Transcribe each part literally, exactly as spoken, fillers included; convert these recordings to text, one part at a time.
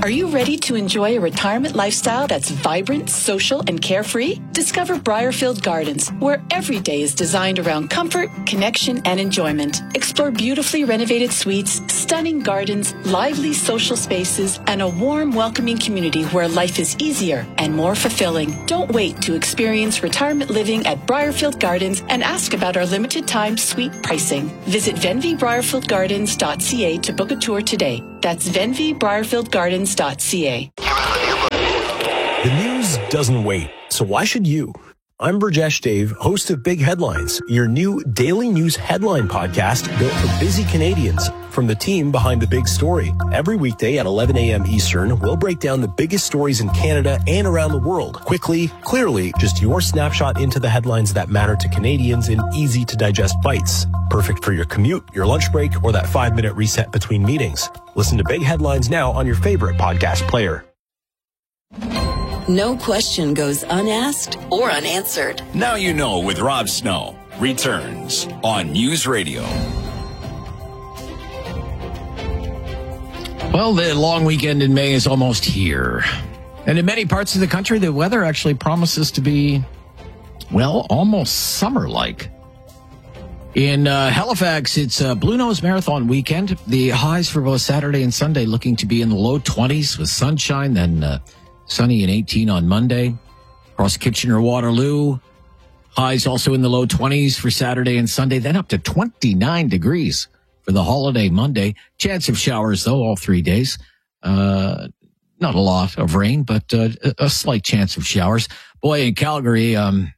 Are you ready to enjoy a retirement lifestyle that's vibrant, social, and carefree? Discover Briarfield Gardens, where every day is designed around comfort, connection, and enjoyment. Explore beautifully renovated suites, stunning gardens, lively social spaces, and a warm, welcoming community where life is easier and more fulfilling. Don't wait to experience retirement living at Briarfield Gardens and ask about our limited time suite pricing. Visit venvy briarfield gardens dot c a to book a tour today. That's venvy briarfield gardens dot c a. The news doesn't wait, so why should you? I'm Burjesh Dave, host of Big Headlines, your new daily news headline podcast built for busy Canadians. From the team behind the big story. Every weekday at eleven a.m. Eastern, we'll break down the biggest stories in Canada and around the world. Quickly, clearly, just your snapshot into the headlines that matter to Canadians in easy-to-digest bites. Perfect for your commute, your lunch break, or that five-minute reset between meetings. Listen to Big Headlines now on your favorite podcast player. No question goes unasked or unanswered. Now You Know with Rob Snow returns on News Radio. Well, the long weekend in May is almost here. And in many parts of the country, the weather actually promises to be, well, almost summer-like. In uh, Halifax, it's a Blue Nose Marathon weekend. The highs for both Saturday and Sunday looking to be in the low twenties with sunshine, then uh, sunny and eighteen on Monday. Across Kitchener-Waterloo, highs also in the low twenties for Saturday and Sunday, then up to twenty-nine degrees for the holiday Monday. Chance of showers, though, all three days. Uh, not a lot of rain, but uh, a slight chance of showers. Boy, in Calgary, um,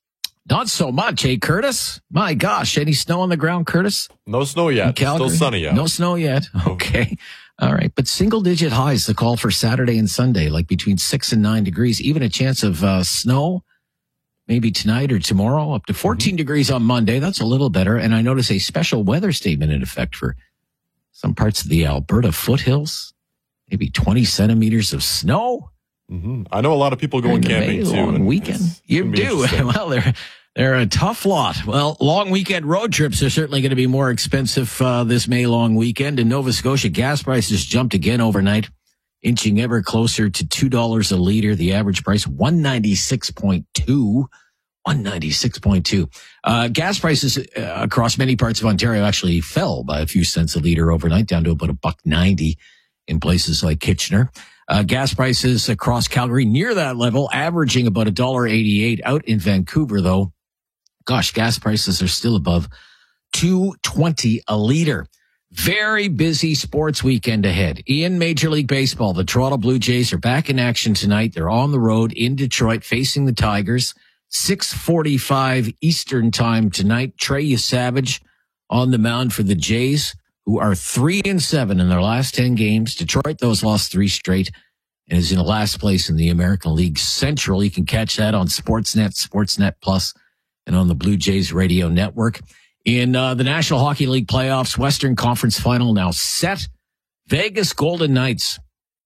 not so much, eh, Curtis? My gosh, any snow on the ground, Curtis? No snow yet. Still sunny out. No snow yet. Okay. All right. But single-digit highs, the call for Saturday and Sunday, like between six and nine degrees. Even a chance of uh, snow, maybe tonight or tomorrow, up to fourteen mm-hmm. degrees on Monday. That's a little better. And I notice a special weather statement in effect for some parts of the Alberta foothills. Maybe twenty centimeters of snow. Mm-hmm. I know a lot of people going camping too. Long weekend. You do. Well, they're, they're a tough lot. Well, long weekend road trips are certainly going to be more expensive uh, this May long weekend. In Nova Scotia, gas prices jumped again overnight, inching ever closer to two dollars a liter. The average price, one ninety-six point two. one ninety-six point two. Uh, gas prices uh, across many parts of Ontario actually fell by a few cents a liter overnight, down to about a buck ninety in places like Kitchener. Uh, gas prices across Calgary near that level, averaging about one dollar eighty-eight. Out in Vancouver, though, gosh, gas prices are still above two twenty a liter. Very busy sports weekend ahead. In Major League Baseball, the Toronto Blue Jays are back in action tonight. They're on the road in Detroit facing the Tigers. six forty-five Eastern time tonight. Trey Savage on the mound for the Jays, who are three and seven in their last ten games. Detroit, those lost three straight and is in last place in the American League Central. You can catch that on Sportsnet, Sportsnet Plus, and on the Blue Jays radio network. In uh, the National Hockey League playoffs, Western Conference final now set. Vegas Golden Knights.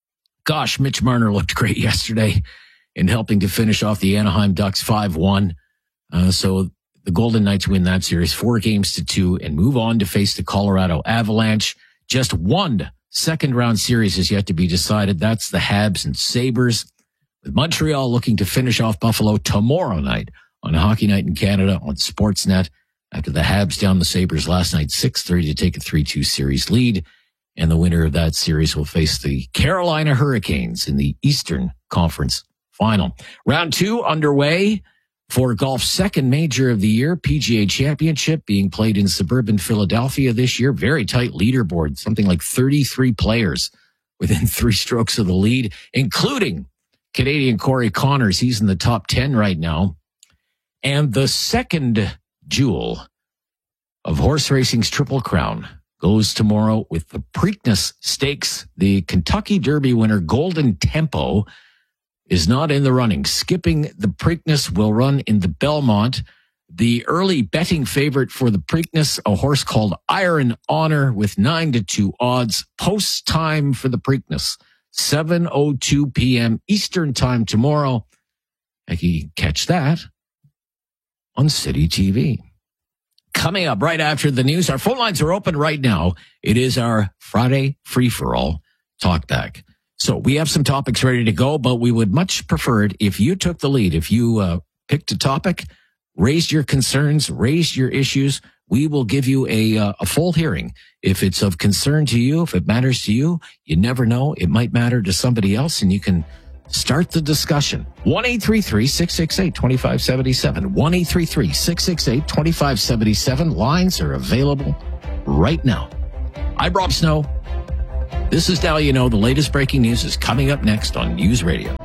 Gosh, Mitch Marner looked great yesterday in helping to finish off the Anaheim Ducks five one. Uh, so the Golden Knights win that series four games to two and move on to face the Colorado Avalanche. Just one second round series is yet to be decided. That's the Habs and Sabres, with Montreal looking to finish off Buffalo tomorrow night on Hockey Night in Canada on Sportsnet, after the Habs down the Sabres last night six three to take a three two series lead. And the winner of that series will face the Carolina Hurricanes in the Eastern Conference final. Round two underway for golf's second major of the year, P G A Championship, being played in suburban Philadelphia this year. Very tight leaderboard, something like thirty-three players within three strokes of the lead, including Canadian Corey Connors. He's in the top ten right now. And the second jewel of horse racing's Triple Crown goes tomorrow with the Preakness Stakes. The Kentucky Derby winner, Golden Tempo, is not in the running. Skipping the Preakness will run in the Belmont. The early betting favorite for the Preakness, a horse called Iron Honor, with nine to two odds. Post time for the Preakness, seven oh two p.m. Eastern time tomorrow. I can catch that on City T V. Coming up right after the news, our phone lines are open right now. It is our Friday free-for-all talkback. So we have some topics ready to go, but we would much prefer it if you took the lead. If you uh, picked a topic, raised your concerns, raised your issues, we will give you a, uh, a full hearing. If it's of concern to you, if it matters to you, you never know. It might matter to somebody else, and you can start the discussion. one eight three three, six six eight, two five seven seven. one eight three three, six six eight, two five seven seven. Lines are available right now. I'm Rob Snow. This is Now You Know. The latest breaking news is coming up next on News Radio.